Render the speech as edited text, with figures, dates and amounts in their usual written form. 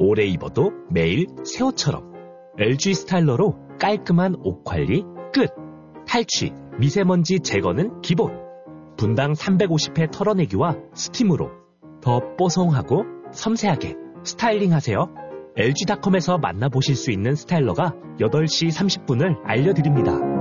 오래 입어도 매일 새 옷처럼. LG 스타일러로 깔끔한 옷 관리 끝. 탈취, 미세먼지 제거는 기본. 분당 350회 털어내기와 스팀으로 더 뽀송하고 섬세하게 스타일링하세요. LG닷컴에서 만나보실 수 있는 스타일러가 8시 30분을 알려드립니다.